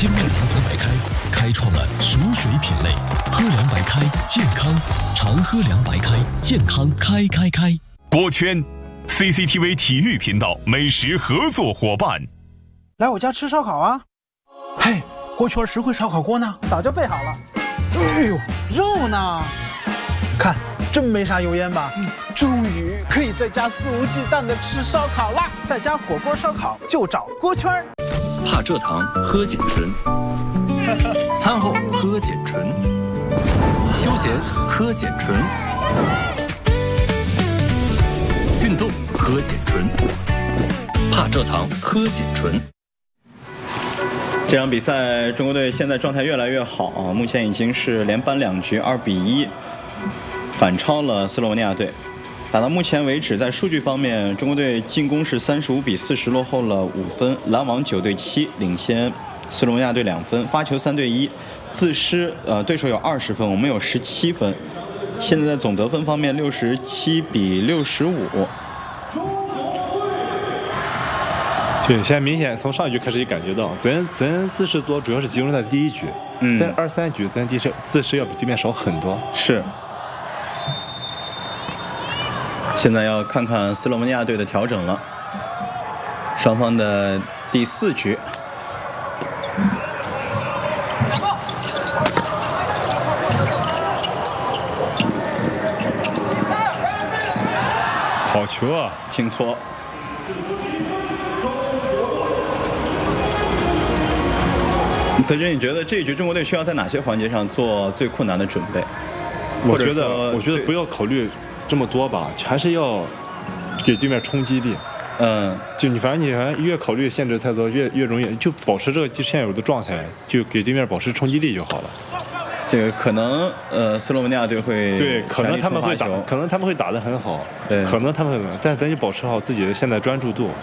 精酿糖糖白开开创了熟水品类，喝凉白开健康，常喝凉白开健康开。 锅圈 CCTV 体育频道美食合作伙伴。 来我家吃烧烤啊！嘿，锅圈实惠烧烤锅呢？早就备好了。哎呦，肉呢？看，真没啥油烟吧？终于可以在家肆无忌惮的吃烧烤啦！在家火锅烧烤就找锅圈。 怕蔗糖喝碱醇，餐后喝碱醇，休闲喝碱醇，运动喝碱醇，怕蔗糖喝碱醇。 这场比赛中国队现在状态越来越好啊，目前已经是连扳2局，2比1反超了斯洛文尼亚队。打到目前为止，在数据方面，中国队进攻是35比40落后了5分，拦网9对7领先斯洛文尼亚队2分，发球3对1，自失对手有20分，我们有17分。现在在总得分方面67比65。 对，现在明显从上一局开始也感觉到，咱自失多主要是集中在第一局，在2、3局咱自失要比对面少很多。 是。现在要看看斯洛文尼亚队的调整了，双方的第4局。 好球啊， 轻搓。德军，你觉得这一局中国队需要在哪些环节上做最困难的准备？ 我觉得不要考虑这么多吧，还是要给对面冲击力。就你反正越考虑限制太多，越容易就保持这个现有的状态，就给对面保持冲击力就好了。 这个可能斯洛文尼亚队会对，可能他们会打得很好， 对， 可能他们会，但咱就保持好自己的现在专注度。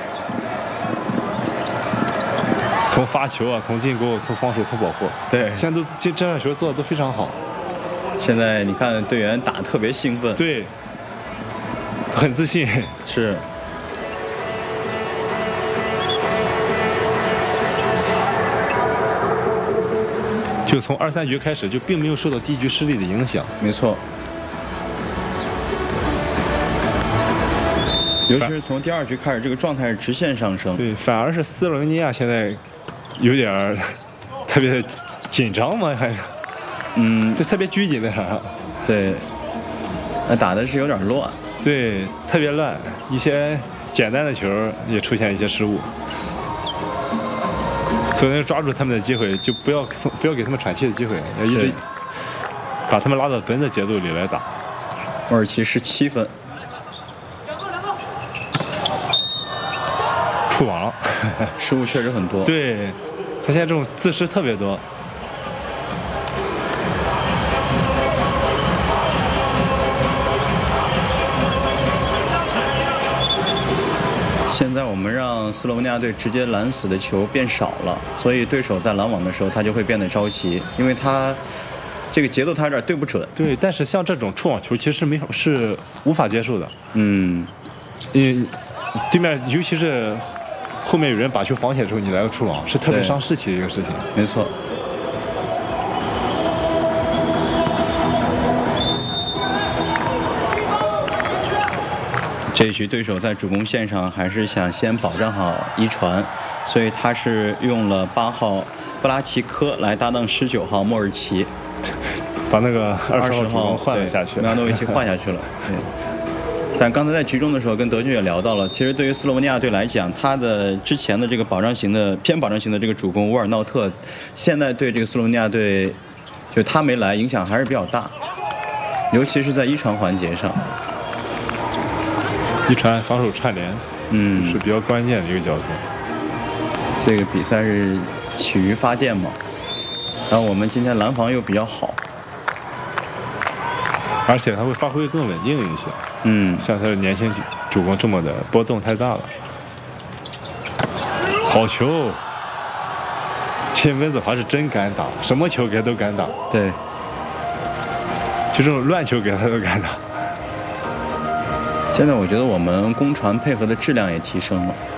从发球啊，从进攻，从防守，从保护， 对， 现在都这场球做的都非常好。 现在你看队员打得特别兴奋， 对，很自信， 是。 就从2、3局开始，就并没有受到第一局失利的影响。 没错。尤其是从第2局开始，这个状态是直线上升。 对，反而是斯洛文尼亚现在有点特别紧张嘛，还是就特别拘谨在上。对， 打的是有点乱。 对，特别乱，一些简单的球也出现一些失误。所以抓住他们的机会，就不要给他们喘气的机会，要一直把他们拉到咱的节奏里来打。 土耳其17分， 触网， 失误确实很多。 对，他现在这种自失特别多。 现在我们让斯洛文尼亚队直接拦死的球变少了，所以对手在拦网的时候他就会变得着急，因为他这个节奏他有点对不准。 对，但是像这种触网球其实是无法接受的。对面尤其是后面有人把球防起来的时候，你来个触网是特别伤士气的一个事情。 没错。这一局对手在主攻线上还是想先保障好一传，所以他是用了8号布拉奇科来搭档19号莫尔奇， 把那个20号换了下去， 梅亚诺维奇换下去了。但刚才在局中的时候跟德军也聊到了，其实对于斯洛文尼亚队来讲，他的之前的这个偏保障型的这个主攻沃尔纳特，现在对这个斯洛文尼亚队就他没来影响还是比较大，尤其是在一传环节上。 一传防守串联，是比较关键的一个角色。 这个比赛是起于发电嘛，然后我们今天拦防又比较好， 而且他会发挥更稳定一些。像他的年轻主攻这么的波动太大了。好球！亲温子华是真敢打，什么球给他都敢打。 对， 就这种乱球给他都敢打。 现在我觉得我们攻传配合的质量也提升了。